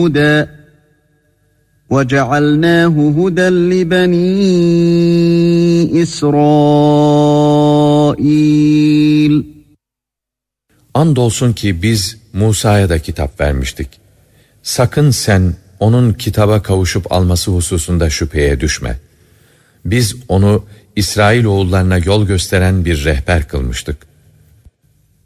هُدًى وَجَعَلْنَاهُ هُدًى لِبَنِي İsrail. Andolsun ki biz Musa'ya da kitap vermiştik. Sakın sen onun kitaba kavuşup alması hususunda şüpheye düşme. Biz onu İsrailoğullarına yol gösteren bir rehber kılmıştık.